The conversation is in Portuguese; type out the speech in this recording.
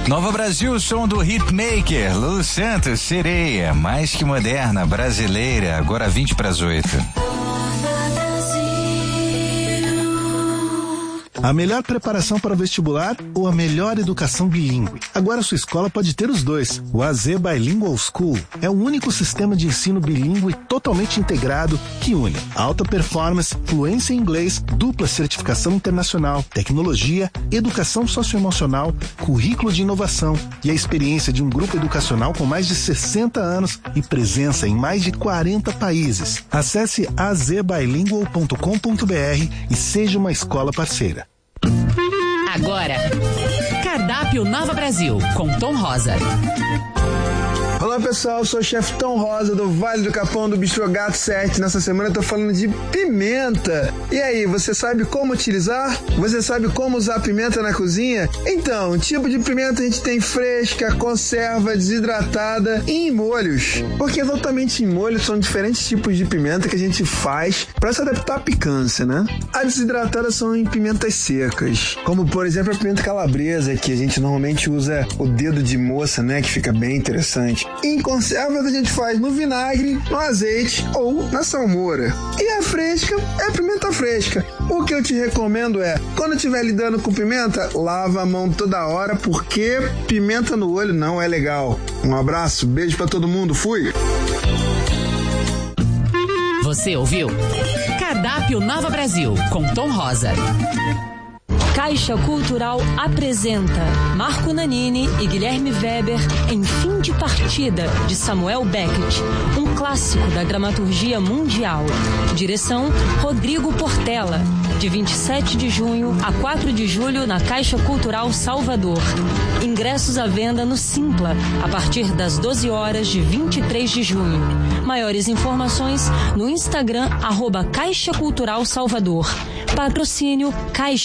Nova Brasil, som do hitmaker Lulu Santos, Sereia, mais que moderna, brasileira, agora 7:20. A melhor preparação para o vestibular ou a melhor educação bilíngue? Agora sua escola pode ter os dois. O AZ Bilingual School é o único sistema de ensino bilíngue totalmente integrado que une alta performance, fluência em inglês, dupla certificação internacional, tecnologia, educação socioemocional, currículo de inovação e a experiência de um grupo educacional com mais de 60 anos e presença em mais de 40 países. Acesse azbilingual.com.br e seja uma escola parceira. Agora, Cardápio Nova Brasil, com Tom Rosa. Olá pessoal, eu sou o chefe Tom Rosa do Vale do Capão do Bistrô Gato 7. Nessa semana eu tô falando de pimenta. E aí, você sabe como utilizar? Você sabe como usar pimenta na cozinha? Então, tipo de pimenta a gente tem fresca, conserva, desidratada e em molhos. Porque exatamente em molhos são diferentes tipos de pimenta que a gente faz para se adaptar à picância, né? A desidratada são em pimentas secas, como por exemplo a pimenta calabresa, que a gente normalmente usa o dedo de moça, né? Que fica bem interessante. Em conservas a gente faz no vinagre, no azeite ou na salmoura. E a fresca é pimenta fresca. O que eu te recomendo é, quando estiver lidando com pimenta, lava a mão toda hora, porque pimenta no olho não é legal. Um abraço, beijo pra todo mundo, fui! Você ouviu? Cardápio Nova Brasil, com Tom Rosa. Caixa Cultural apresenta Marco Nanini e Guilherme Weber em Fim de Partida, de Samuel Beckett, um clássico da dramaturgia mundial. Direção, Rodrigo Portela, de 27 de junho a 4 de julho na Caixa Cultural Salvador. Ingressos à venda no Simpla, a partir das 12 horas de 23 de junho. Maiores informações no Instagram, @Caixa Cultural Salvador. Patrocínio Caixa